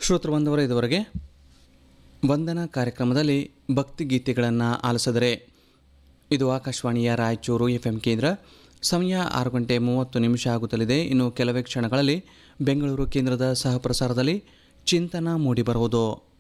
ಶ್ರೋತೃ ಬಂದವರ ಇದುವರೆಗೆ ವಂದನಾ ಕಾರ್ಯಕ್ರಮದಲ್ಲಿ ಭಕ್ತಿಗೀತೆಗಳನ್ನು ಆಲಿಸಿದರೆ. ಇದು ಆಕಾಶವಾಣಿಯ ರಾಯಚೂರು FM ಕೇಂದ್ರ. ಸಮಯ 6:30 ಆಗುತ್ತಲಿದೆ. ಇನ್ನು ಕೆಲವೇ ಕ್ಷಣಗಳಲ್ಲಿ ಬೆಂಗಳೂರು ಕೇಂದ್ರದ ಸಹಪ್ರಸಾರದಲ್ಲಿ ಚಿಂತನ ಮೂಡಿಬರುವುದು.